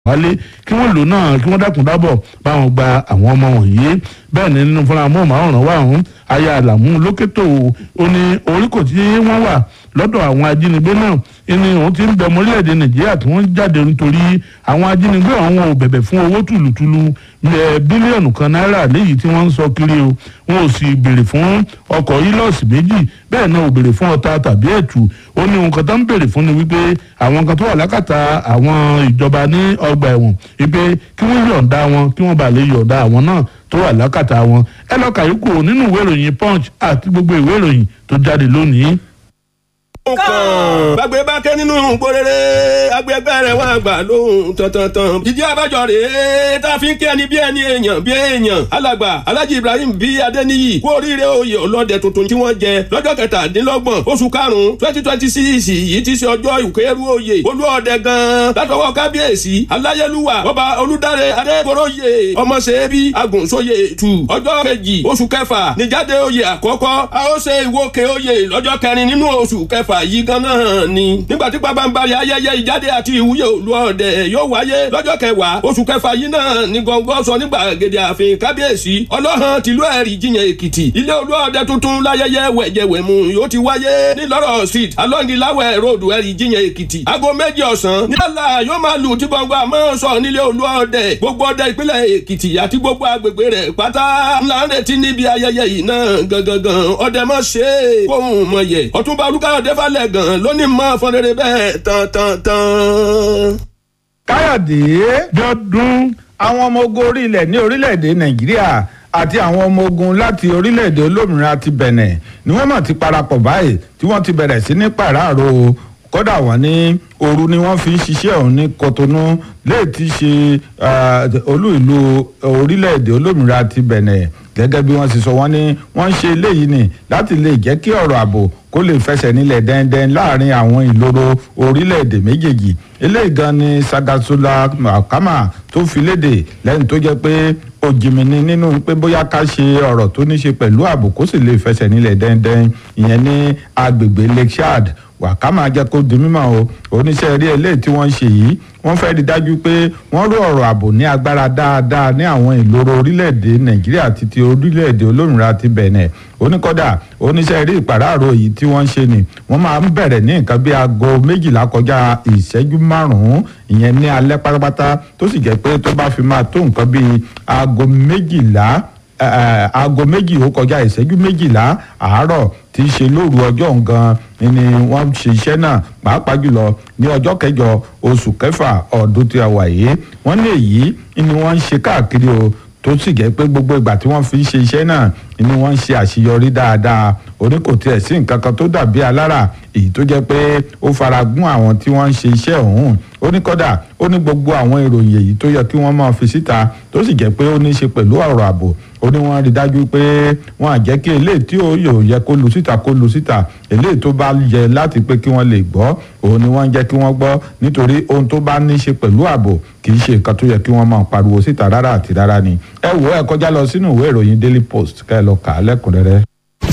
wálé kí wọ́n lò náà kí wọ́n dákun dábọ̀ báwọn gba àwọn ọmọ wọ̀nyí. Bẹ́ẹ̀ ni nínú fúnra mọ́ọ̀mọ́ràn wà ọ̀hún aya Àlàmú Lókètò ó ní oríkò tí wọ́n wà lọ́dọ̀ àwọn ajínigbé náà ní òun ti ń bẹ orílẹ̀-èdè Nàìjíríà tí wọ́n jáde nítorí àwọn ajínigbé ọ̀hún ò bẹ̀bẹ̀ fún owó tùlùtùlù bílíọ̀nù kan náírà léyìí tí wọ́n ń sọ kiri o wọn ò sì béèrè fún ọkọ̀ hílọ́ọ̀sì méjì bẹ́ẹ̀ náà ò béèrè fún ọta tàbí ẹ̀tù ó ní ohun kan tó ń béèrè fún ni wípé àwọn kan tó wà lákàtà àwọn ìjọba ní ọgbà ẹ̀wọ̀n wípé kí wọ́n yọ̀ǹda wọn kí wọ́n bá lè yọ̀ǹda àwọn náà tó wà lákàtà wọn. Ẹ lọ kàyókù nínú ìwé ìròyìn Punch àti gbogbo ìwé ìròyìn tó jáde lónìí. Gbàgbé bá ké nínú gbòòrèrè agbègbè rẹ̀ wọ́n àgbà lóhùn tọ̀tọ̀tọ̀. Ìdí abájọ rèé tá a fi ń kí ẹni bí ẹni èèyàn bí èèyàn. Alàgbà Alhaji Ibrahim bí Adéníyì kú oríire oyè ọlọ́dẹ tuntun tí wọ́n jẹ lọ́jọ́ kẹtàdínlọ́gbọ̀n oṣù karùn-ún 2026 yìí ti ṣe ọjọ́ ìkẹ́rù oyè olúọdẹ gan-an látọwọ́ kábíyèsí aláyélúwà ọba Olúdáre Adégoróyè ọmọṣẹ́bí agùnṣóyè tù ọjọ́ kejì oṣù kẹfà níjáde oyè àkọ́kọ́ a ó ṣe ìwókè oyè lọ́jọ́ kẹrin nínú oṣù kẹfà yìí gan-an ni nígbàtí pàbàmbarì ayẹyẹ ìjáde àti ìwúyè olúọdẹ yóò wáyé lọ́jọ́ kẹwàá oṣù kẹfà yìí náà ní gọ́ngọ́ sọ ní gbàgede ààfin kábíyèsí ọlọ́hàn tìlú ẹ̀rí jiyàn èkìtì ilé olúọdẹ tuntun láyẹyẹ wẹ̀jẹ̀wẹ̀mú yóò ti wáyé ní lọ́rọ̀ street alọ́ngilawẹ̀ road ẹ̀rí jiyàn èkìtì aago 2 ọ̀sán ní àlà yóò máa lù tí gbọ̀ngbọ̀ àmọ́ sọ nílé olúọdẹ gbogbo ọdẹ ìpínlẹ̀ èkìtì àti gbogbo agbègbè rẹ̀ pátá ńlá ń retí níbi ayẹyẹ yìí náà gangan ọdẹ mọ̀ ṣe é kóhùn mọ̀ yẹ ọ̀túnba olúkáyọ̀dé falẹ̀ gan lónìí mọ́ fọ́nrẹ́rẹ́ bẹ́ẹ̀ tán. Káyọ̀dé Jọdún àwọn ọmọ ogun orí ilẹ̀ ní orílẹ̀-èdè Nàìjíríà àti àwọn ọmọ ogun láti orílẹ̀-èdè olómìnira ti Bẹ̀nẹ̀ ni wọ́n mọ̀ ti parapọ̀ báyìí tí wọ́n ti bẹ̀rẹ̀ sí ní pàráàrò kódà wọ́n ní òru ni wọ́n fi ń ṣiṣẹ́ ọ̀hún ní Kotonu léè ti ṣe olú ìlú orílẹ̀-èdè olómìnira ti Bẹ̀nẹ̀ gẹ́gẹ́ bí wọ́n sì sọ wọ́n ní wọ́n ń ṣe eléyìí ni láti lè jẹ́ kí ọ̀rọ̀ ààbò kó lè fẹsẹ̀ nílẹ̀ dẹ́ndẹ́n láàrin àwọn ìloro orílẹ̀-èdè méjèèjì eléyìí gan ni Sagasola Mahama tó fi léde lẹ́yìn tó jẹ́ pé òjìmìnì nínú pé bóyá ká ṣe ọ̀rọ̀ tó ní ṣe pẹ̀lú ààbò kó sì lè fẹsẹ̀ nílẹ̀ dẹ́ndẹ́n ìyẹn ní agbègbè Lake Chad Wàkámà jẹ́ kó di mímọ̀ o oníṣẹ́ eré eléyìí tí wọ́n ń ṣe yìí wọ́n fẹ́ rí dájú pé wọ́n ró ọ̀rọ̀ ààbò ní agbára dáadáa ní àwọn ìloro orílẹ̀-èdè Nàìjíríà àti ti orílẹ̀-èdè olómìnira ti Bẹ̀nẹ̀ oníkọ́dà oníṣẹ́ eré ìpàráàrò yìí tí wọ́n ń ṣe ni wọ́n máa ń bẹ̀rẹ̀ ní nǹkan bí aago 12 kọjá ìṣẹ́jú 5 ìyẹn ní alẹ́ pátápátá tó sì jẹ́ pé tó bá fi máa tó nǹkan bí aago 12 aago 2 ó kọjá ìṣẹ́jú 12 àárọ̀ tí í ṣe lóru ọjọ́ gan ni wọ́n ṣe iṣẹ́ náà pàápàá jùlọ ní ọjọ́ kẹjọ oṣù kẹfà ọdún tí a wà yìí wọ́n ní èyí ni wọ́n ń ṣe káàkiri o tó sì jẹ́ pé gbogbo ìgbà tí wọ́n fi ń ṣe iṣẹ́ náà ni wọ́n ń ṣe àṣeyọrí dáadáa oní kò tiẹ̀ sí nǹkan kan tó dàbí alára èyí tó jẹ́ pé ó fara gún àwọn tí wọ́n ń ṣe iṣẹ́ ọ̀hún ó ní kọ́dà ó ní gbogbo àwọn ìròyìn èyí tó yẹ kí wọ́n máa fi síta tó sì jẹ́ pé ó ní í ṣe pẹ̀lú ọ̀rọ̀ ààbò ó ní wọ́n rí dájú pé wọ́n á jẹ́ kí eléyìí tí ó yẹ kó lu síta eléyìí tó bá yẹ láti pé kí wọ́n lè gbọ́ òun ni wọ́n ń jẹ́ kí wọ́n gbọ́ nítorí ohun tó bá ní í ṣe pẹ̀lú ààbò kì í ṣe nǹkan tó yẹ kí wọ́n máa pariwo síta rárá àti rárá ni ẹ wò ẹ kọjá lọ sínú ìwé ìròyìn Daily Post ká ẹ lọ kà á lẹ́kùnrẹ́rẹ́.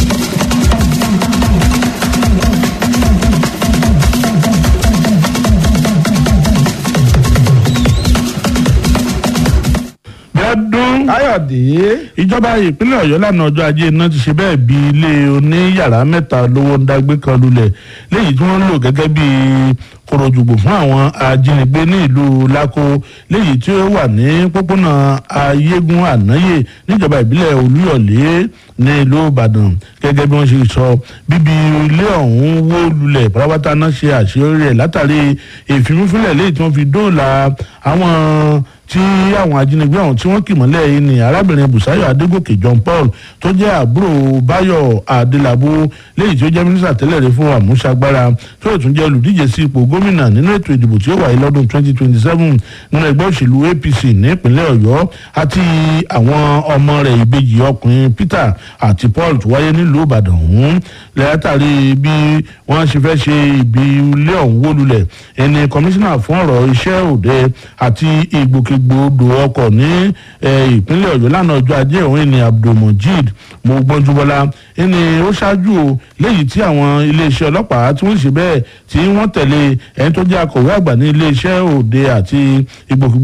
Káyọ̀dé ìjọba ìpínlẹ̀ Ọ̀yọ́ lánàá ọjọ́ ajé iná ti ṣe bẹ́ẹ̀ bí ilé oníyàrá 3 lówó ń dágbé kan lulẹ̀ léyìí tí wọ́n ń lò gẹ́gẹ́ bí korojúgbò fún àwọn ajínigbé ní ìlú Lákó léyìí tí ó wà ní pópónà Ayégún Ànáyè níjọba ìbílẹ̀ Olúyọ̀lé ní ìlú Ìbàdàn gẹ́gẹ́ bí wọ́n ṣe sọ bíbí ilé ọ̀hún wó lulẹ̀ pátápátá náà ṣe àṣeyọrí rẹ̀ látàrí ìfimúfilẹ̀ léyìí tí wọ́n fi dóòlà àwọn tí àwọn ajínigbé ọ̀hún tí wọ́n kì mọ́lẹ̀ yìí ni arábìnrin Bùsáyọ̀ Adégòkè John Paul tó jẹ́ àbúrò Báyọ̀ Adélabú léyìí tí ó jẹ́ mínísítà tẹ́lẹ̀ rí fún àmúṣagbára tó tún jẹ́ olùdíje sí ipò gómìnà nínú ètò ìdìbò tí ó wáyé lọ́dún 2027 nínú ẹgbẹ́ òṣèlú APC nípínlẹ̀ Ọ̀yọ́ àti àwọn ọmọ rẹ̀ ìbejì ọkùnrin Peter àti Paul tó wáyé nílùú Ìbàdàn ọ̀hún látàrí bí wọ́n ṣe fẹ́ ṣe ìbí ilé ọ̀hún wó lulẹ̀ ẹni kọmíṣánná fún ọ̀rọ̀ iṣẹ́ òde àti ìgbòkègbodò ọkọ̀ ní ìpínlẹ̀ Ọ̀yọ́ lánàá ọjọ́ ajé òun ní Abdulmojid Mogbonjúbọ́lá ẹni ó ṣáájú o léyìí tí àwọn iléeṣẹ́ ọlọ́pàá tí wọ́n ṣe bẹ́ẹ̀ tí wọ́n tẹ̀lé ẹni tó jẹ́ akọ̀wé àgbà ní iléeṣẹ́ òde àti ìgbòkègbodò